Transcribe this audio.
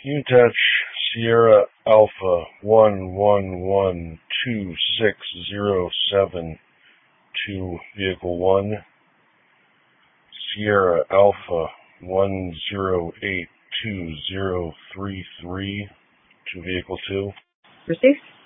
Unitouch Sierra Alpha 1112607 to Vehicle 1. Sierra Alpha 1082033 to Vehicle 2. Received.